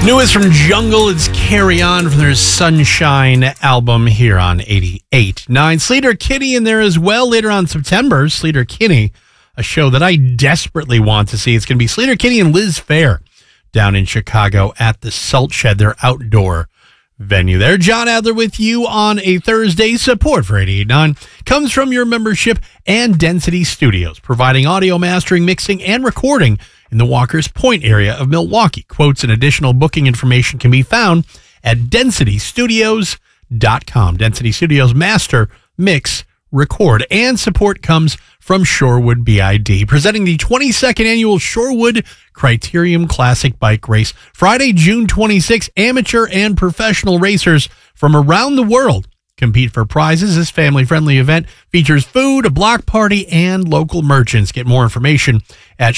Newest from Jungle, it's Carry On from their Sunshine album here on 88.9. Sleater-Kinney in there as well later on September. Sleater-Kinney, a show that I desperately want to see. It's going to be Sleater-Kinney and Liz Phair down in Chicago at the Salt Shed, their outdoor venue there. John Adler with you on a Thursday. Support for 88.9 comes from your membership and Density Studios, providing audio mastering, mixing, and recording in the Walker's Point area of Milwaukee. Quotes and additional booking information can be found at densitystudios.com. Density Studios master, mix, record, and support comes from Shorewood BID, presenting the 22nd annual Shorewood Criterium Classic Bike Race. Friday, June 26th, amateur and professional racers from around the world compete for prizes. This family-friendly event features food, a block party, and local merchants. Get more information at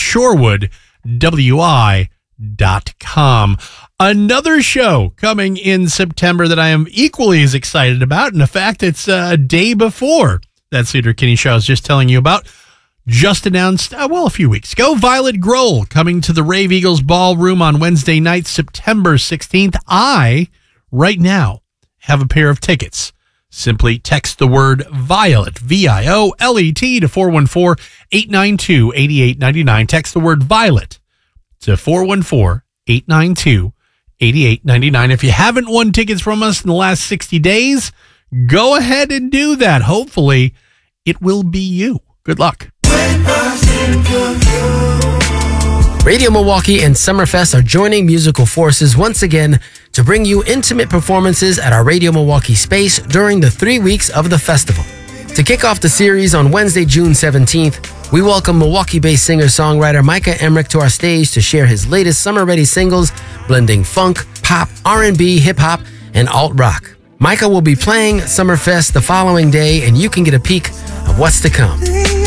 shorewoodwi.com. Another show coming in September that I am equally as excited about, and the fact it's a day before that Sleater-Kinney show I was just telling you about, just announced, a few weeks ago. Violet Grohl coming to the Rave Eagles Ballroom on Wednesday night, September 16th. I, right now, have a pair of tickets. Simply text the word Violet, VIOLET, to 414-892-8899. Text the word Violet to 414-892-8899. If you haven't won tickets from us in the last 60 days, go ahead and do that. Hopefully, it will be you. Good luck. Radio Milwaukee and Summerfest are joining musical forces once again to bring you intimate performances at our Radio Milwaukee space during the 3 weeks of the festival. To kick off the series on Wednesday, June 17th, we welcome Milwaukee-based singer-songwriter Micah Emmerich to our stage to share his latest summer-ready singles, blending funk, pop, R&B, hip-hop, and alt-rock. Micah will be playing Summerfest the following day, and you can get a peek of what's to come.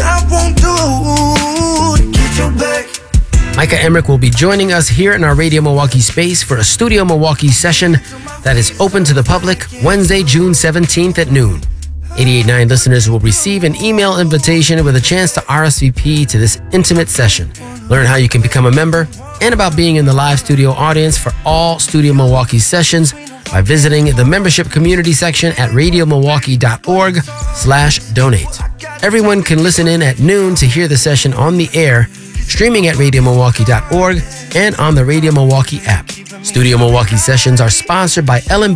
Micah Emmerich will be joining us here in our Radio Milwaukee space for a Studio Milwaukee session that is open to the public Wednesday, June 17th at noon. 88.9 listeners will receive an email invitation with a chance to RSVP to this intimate session. Learn how you can become a member and about being in the live studio audience for all Studio Milwaukee sessions by visiting the membership community section at radiomilwaukee.org/donate. Everyone can listen in at noon to hear the session on the air, streaming at radiomilwaukee.org and on the Radio Milwaukee app. Studio Milwaukee sessions are sponsored by LMB